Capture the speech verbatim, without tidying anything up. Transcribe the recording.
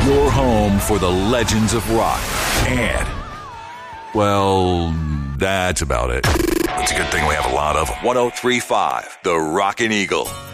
your home for the legends of rock. And, well, that's about it. It's a good thing we have a lot of them. one oh three point five, The Rockin' Eagle.